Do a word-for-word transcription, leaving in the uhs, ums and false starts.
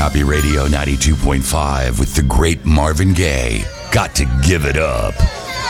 Happy Radio ninety-two point five with the great Marvin Gaye. Got to give it up.